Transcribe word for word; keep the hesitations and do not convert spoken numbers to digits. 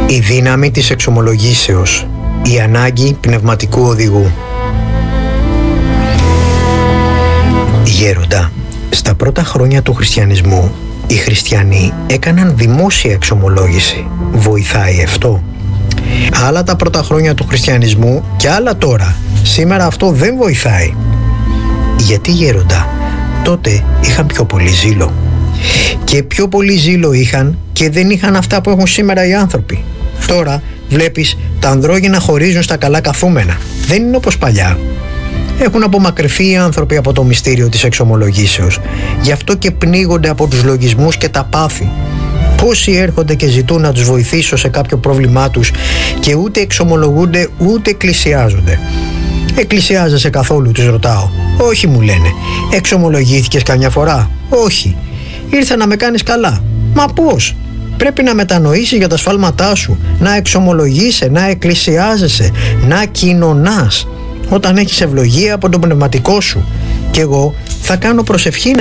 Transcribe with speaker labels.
Speaker 1: Η δύναμη της εξομολογήσεως, η ανάγκη πνευματικού οδηγού. Γέροντα, στα πρώτα χρόνια του χριστιανισμού, οι χριστιανοί έκαναν δημόσια εξομολόγηση. Βοηθάει αυτό? Άλλα τα πρώτα χρόνια του χριστιανισμού και άλλα τώρα. Σήμερα αυτό δεν βοηθάει. Γιατί, γέροντα? Τότε είχαν πιο πολύ ζήλο. Και πιο πολύ ζήλο είχαν και δεν είχαν αυτά που έχουν σήμερα οι άνθρωποι. Τώρα βλέπεις τα ανδρόγυνα χωρίζουν στα καλά καθούμενα. Δεν είναι όπως παλιά. Έχουν απομακρυνθεί οι άνθρωποι από το μυστήριο της εξομολογήσεως. Γι' αυτό και πνίγονται από τους λογισμούς και τα πάθη. Πόσοι έρχονται και ζητούν να τους βοηθήσω σε κάποιο πρόβλημά τους και ούτε εξομολογούνται ούτε εκκλησιάζονται. Εκκλησιάζεσαι καθόλου, τους ρωτάω. Όχι, μου λένε. Εξομολογήθηκες καμιά φορά? Όχι. Ήρθα να με κάνεις καλά. Μα πώς? Πρέπει να μετανοήσεις για τα σφάλματά σου, να εξομολογείσαι, να εκκλησιάζεσαι, να κοινωνάς όταν έχεις ευλογία από τον πνευματικό σου. Και εγώ θα κάνω προσευχή να